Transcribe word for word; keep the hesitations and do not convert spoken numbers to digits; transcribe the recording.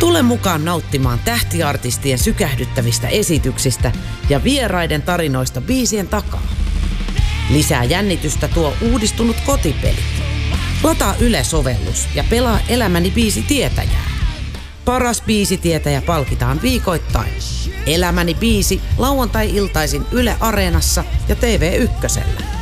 Tule mukaan nauttimaan tähtiartistien sykähdyttävistä esityksistä ja vieraiden tarinoista biisien takaa. Lisää jännitystä tuo uudistunut kotipeli. Lataa Yle-sovellus ja pelaa Elämäni biisitietäjää. Paras biisitietäjä palkitaan viikoittain. Elämäni biisi lauantai-iltaisin Yle Areenassa ja T V Ykkösellä.